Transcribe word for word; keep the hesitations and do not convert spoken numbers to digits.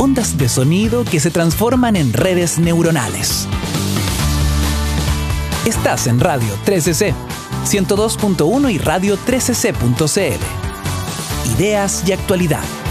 ondas de sonido que se transforman en redes neuronales. Estás en Radio trece ce, ciento dos punto uno y radio trece ce punto ce ele. Ideas y actualidad.